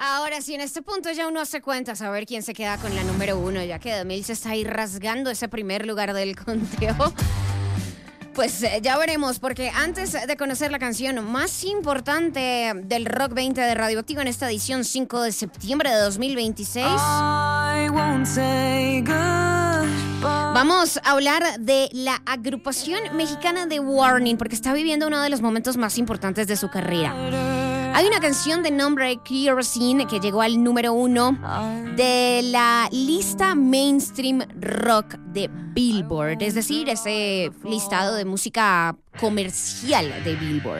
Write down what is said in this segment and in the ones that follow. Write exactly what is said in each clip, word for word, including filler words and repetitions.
Ahora sí, en este punto ya uno hace cuenta saber quién se queda con la número uno, ya que Emil se está ahí rasgando ese primer lugar del conteo. Pues eh, ya veremos, porque antes de conocer la canción más importante del Rock veinte de Radioactivo en esta edición cinco de septiembre de dos mil veintiséis, vamos a hablar de la agrupación mexicana The Warning, porque está viviendo uno de los momentos más importantes de su carrera. Hay una canción de nombre Kerosene que llegó al número uno de la lista mainstream rock de Billboard, es decir, ese listado de música comercial de Billboard.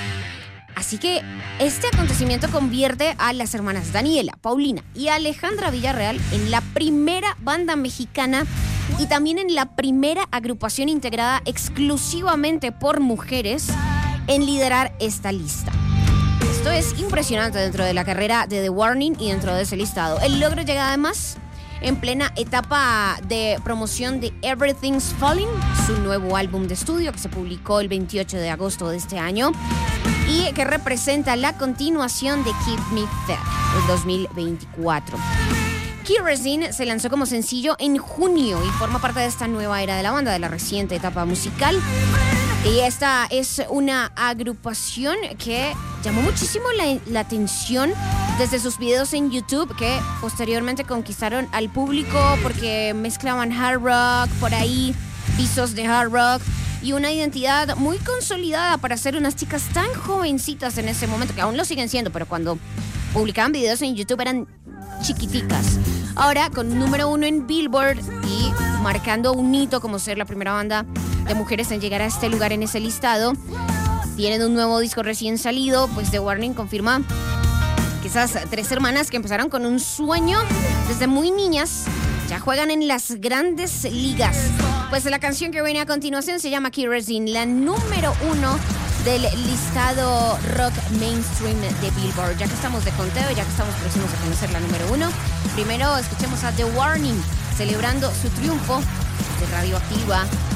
Así que este acontecimiento convierte a las hermanas Daniela, Paulina y Alejandra Villarreal en la primera banda mexicana y también en la primera agrupación integrada exclusivamente por mujeres en liderar esta lista. Esto es impresionante dentro de la carrera de The Warning y dentro de ese listado. El logro llega además en plena etapa de promoción de Everything's Falling, su nuevo álbum de estudio que se publicó el veintiocho de agosto de este año y que representa la continuación de Keep Me Fed del dos mil veinticuatro. Kerosene se lanzó como sencillo en junio y forma parte de esta nueva era de la banda, de la reciente etapa musical. Y esta es una agrupación que llamó muchísimo la, la atención desde sus videos en YouTube, que posteriormente conquistaron al público porque mezclaban hard rock, por ahí pisos de hard rock y una identidad muy consolidada para ser unas chicas tan jovencitas en ese momento, que aún lo siguen siendo, pero cuando publicaban videos en YouTube eran chiquiticas. Ahora con número uno en Billboard y marcando un hito como ser la primera banda de mujeres en llegar a este lugar en ese listado, tienen un nuevo disco recién salido, pues The Warning confirma que esas tres hermanas que empezaron con un sueño desde muy niñas ya juegan en las grandes ligas. Pues la canción que viene a continuación se llama Kerosene, la número uno del listado rock mainstream de Billboard. Ya que estamos de conteo, ya que estamos próximos a conocer la número uno, primero escuchemos a The Warning celebrando su triunfo de Radioactiva.